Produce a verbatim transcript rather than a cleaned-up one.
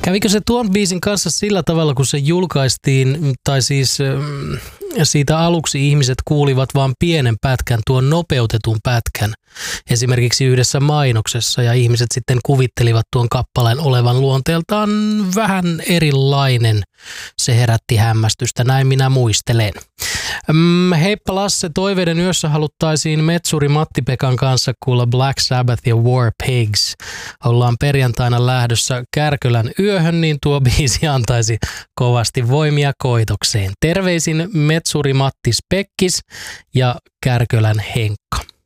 Kävikö se tuon biisin kanssa sillä tavalla, kun se julkaistiin, tai siis siitä aluksi ihmiset kuulivat vain pienen pätkän, tuon nopeutetun pätkän, esimerkiksi yhdessä mainoksessa, ja ihmiset sitten kuvittelivat tuon kappaleen olevan luonteeltaan vähän erilainen. Se herätti hämmästystä, näin minä muistelen. Heippa Lasse, Toiveiden yössä haluttaisiin metsuri Matti-Pekan kanssa kuulla Black Sabbath ja War Pigs. Ollaan perjantaina lähdössä Kärkölän yöhön, niin tuo biisi antaisi kovasti voimia koitokseen. Terveisin metsuri Matti Spekkis ja Kärkölän Henkka.